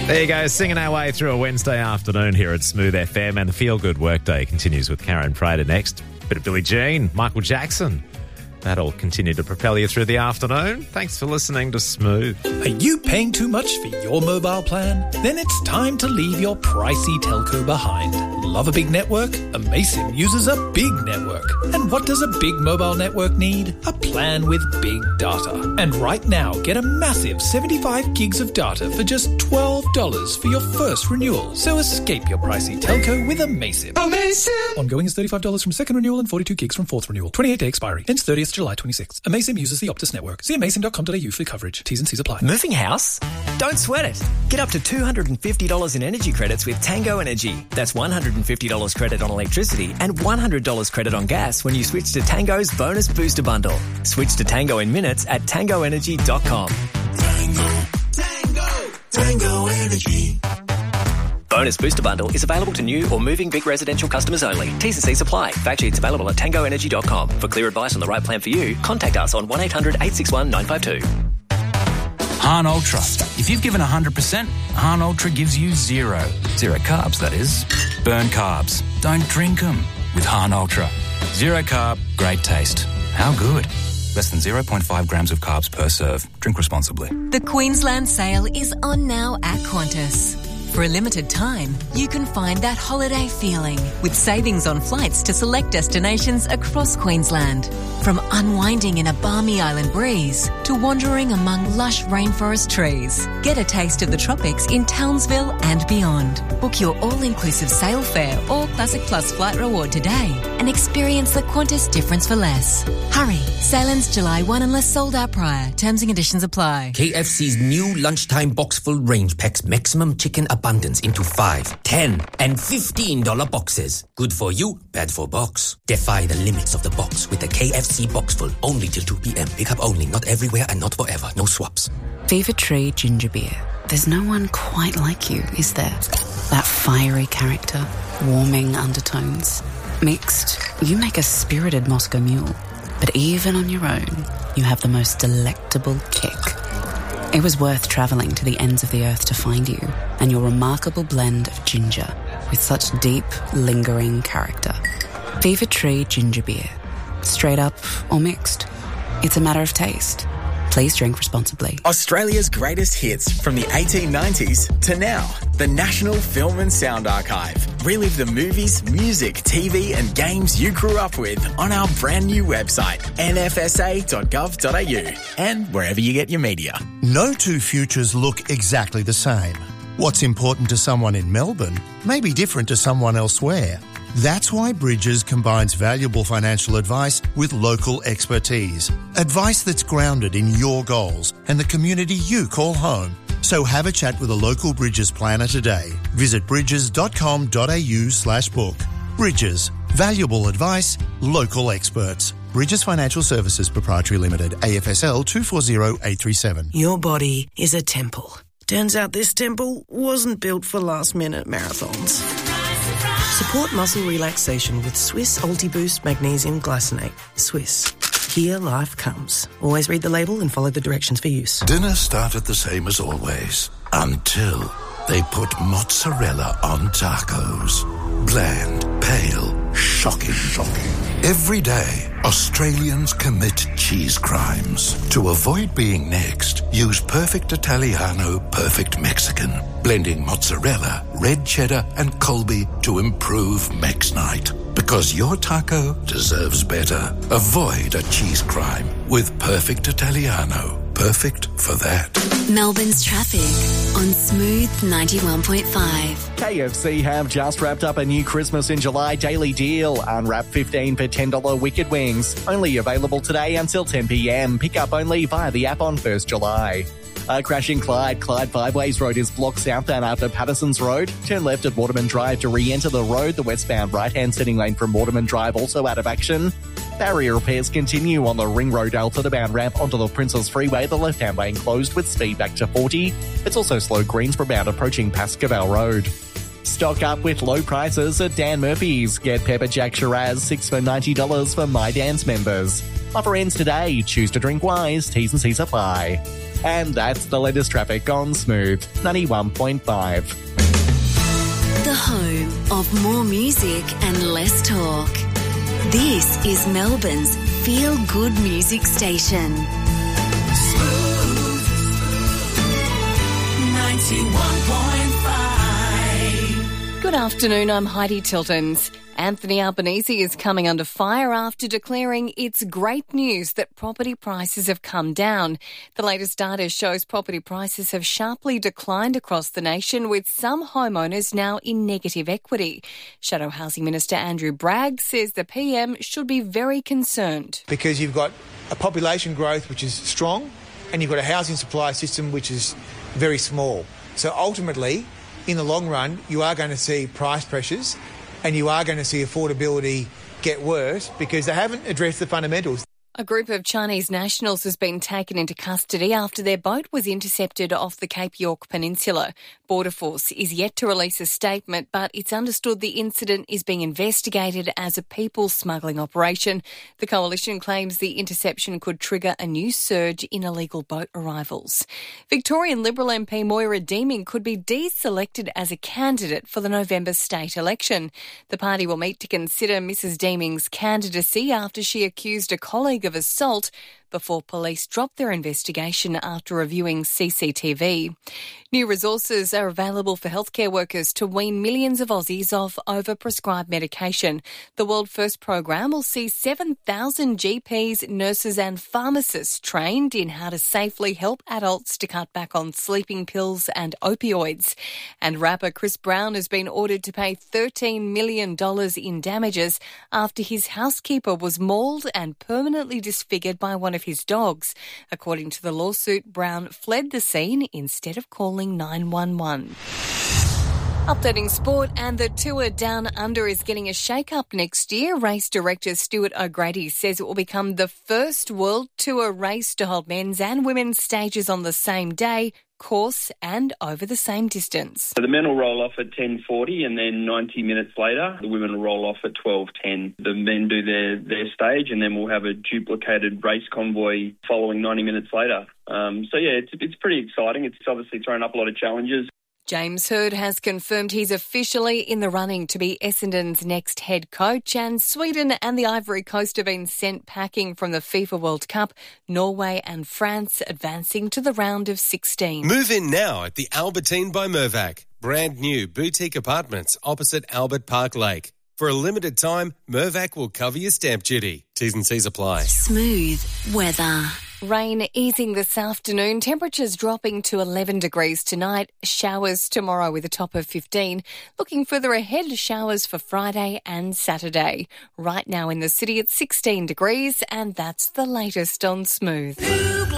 There you go, singing our way through a Wednesday afternoon here at Smooth FM, and the Feel Good Workday continues with Karen Prater next. Bit of Billie Jean, Michael Jackson. That'll continue to propel you through the afternoon. Thanks for listening to Smooth. Are you paying too much for your mobile plan? Then it's time to leave your pricey telco behind. Love a big network? Amaysim uses a big network. And what does a big mobile network need? A plan with big data. And right now, get a massive 75 gigs of data for just $12 for your first renewal. So escape your pricey telco with Amaysim. Amaysim! Ongoing is $35 from second renewal and 42 gigs from fourth renewal. 28-day expiry. Ends 30th July 26th. Amaysim uses the Optus network. See amaysim.com.au for coverage. T's and C's apply. Moving house? Don't sweat it. Get up to $250 in energy credits with Tango Energy. That's $150 credit on electricity and $100 credit on gas when you switch to Tango's Bonus Booster Bundle. Switch to Tango in minutes at tangoenergy.com. Tango Energy. Bonus Booster Bundle is available to new or moving big residential customers only. T's and C's apply. Fact sheets available at tangoenergy.com. For clear advice on the right plan for you, contact us on 1-800-861-952. Han Ultra. If you've given 100%, Han Ultra gives you zero. Zero carbs, that is. Burn carbs. Don't drink them with Han Ultra. Zero carb, great taste. How good? Less than 0.5 grams of carbs per serve. Drink responsibly. The Queensland sale is on now at Qantas. For a limited time, you can find that holiday feeling with savings on flights to select destinations across Queensland. From unwinding in a balmy island breeze to wandering among lush rainforest trees. Get a taste of the tropics in Townsville and beyond. Book your all-inclusive sail fare or Classic Plus flight reward today and experience the Qantas difference for less. Hurry, sail ends July 1 unless sold out prior. Terms and conditions apply. KFC's new lunchtime box full range packs maximum chicken abundance into 5, 10 and $15 boxes. Good for you, bad for box. Defy the limits of the box with the KFC box full only till 2 p.m. Pick up only, not everywhere and not forever. No swaps. Fever Tree Ginger Beer. There's no one quite like you, is there? That fiery character, warming undertones. Mixed, you make a spirited Moscow Mule. But even on your own, you have the most delectable kick. It was worth travelling to the ends of the earth to find you and your remarkable blend of ginger with such deep, lingering character. Fever Tree Ginger Beer. Straight up or mixed. It's a matter of taste. Please drink responsibly. Australia's greatest hits from the 1890s to now. The National Film and Sound Archive. Relive the movies, music, TV and games you grew up with on our brand new website, nfsa.gov.au, and wherever you get your media. No two futures look exactly the same. What's important to someone in Melbourne may be different to someone elsewhere. That's why Bridges combines valuable financial advice with local expertise. Advice that's grounded in your goals and the community you call home. So have a chat with a local Bridges planner today. Visit bridges.com.au/book. Bridges. Valuable advice, local experts. Bridges Financial Services Proprietary Limited, AFSL 240837. Your body is a temple. Turns out this temple wasn't built for last-minute marathons. Support muscle relaxation with Swiss Ultiboost Magnesium Glycinate. Swiss. Here life comes. Always read the label and follow the directions for use. Dinner started the same as always until they put mozzarella on tacos. Bland, pale, shocking. Every day, Australians commit cheese crimes. To avoid being next, use Perfect Italiano, Perfect Mexican. Blending mozzarella, red cheddar and Colby to improve Mex Night. Because your taco deserves better. Avoid a cheese crime with Perfect Italiano. Perfect for that. Melbourne's traffic on Smooth 91.5. KFC have just wrapped up a new Christmas in July daily deal. Unwrap 15 for $10 Wicked Wings. Only available today until 10 p.m. Pick up only via the app on 1st July. A crash in Clyde. Clyde Fiveways Road is blocked southbound after Patterson's Road. Turn left at Waterman Drive to re-enter the road. The westbound right-hand sitting lane from Waterman Drive also out of action. Barrier repairs continue on the Ring Road Alfred-bound ramp onto the Princes Freeway. The left-hand lane closed with speed back to 40. It's also slow Greensboro-bound approaching Pascoe Road. Stock up with low prices at Dan Murphy's. Get Pepper Jack Shiraz, 6 for $90 for My Dan's members. Offer ends today. Choose to drink wise. T's and C's apply. And that's the latest traffic on Smooth 91.5. The home of more music and less talk. This is Melbourne's Feel Good Music Station. Smooth 91.5. Good afternoon, I'm Heidi Tiltons. Anthony Albanese is coming under fire after declaring it's great news that property prices have come down. The latest data shows property prices have sharply declined across the nation, with some homeowners now in negative equity. Shadow Housing Minister Andrew Bragg says the PM should be very concerned. Because you've got a population growth which is strong and you've got a housing supply system which is very small. So ultimately, in the long run, you are going to see price pressures and you are going to see affordability get worse because they haven't addressed the fundamentals. A group of Chinese nationals has been taken into custody after their boat was intercepted off the Cape York Peninsula. Border Force is yet to release a statement, but it's understood the incident is being investigated as a people smuggling operation. The coalition claims the interception could trigger a new surge in illegal boat arrivals. Victorian Liberal MP Moira Deeming could be deselected as a candidate for the November state election. The party will meet to consider Mrs Deeming's candidacy after she accused a colleague of assault before police dropped their investigation after reviewing CCTV. New resources are available for healthcare workers to wean millions of Aussies off over-prescribed medication. The World First program will see 7,000 GPs, nurses and pharmacists trained in how to safely help adults to cut back on sleeping pills and opioids. And rapper Chris Brown has been ordered to pay $13 million in damages after his housekeeper was mauled and permanently disfigured by one of his dogs. According to the lawsuit, Brown fled the scene instead of calling 911. Updating sport, and the Tour Down Under is getting a shake-up next year. Race director Stuart O'Grady says it will become the first World Tour race to hold men's and women's stages on the same day, course and over the same distance. So the men will roll off at 10:40 and then 90 minutes later the women will roll off at 12:10. The men do their stage and then we'll have a duplicated race convoy following 90 minutes later. It's pretty exciting. It's obviously thrown up a lot of challenges. James Hird has confirmed he's officially in the running to be Essendon's next head coach, and Sweden and the Ivory Coast have been sent packing from the FIFA World Cup, Norway and France advancing to the round of 16. Move in now at the Albertine by Mirvac. Brand new boutique apartments opposite Albert Park Lake. For a limited time, Mirvac will cover your stamp duty. T's and C's apply. Smooth weather. Rain easing this afternoon, temperatures dropping to 11 degrees tonight, showers tomorrow with a top of 15. Looking further ahead, showers for Friday and Saturday. Right now in the city it's 16 degrees, and that's the latest on Smooth.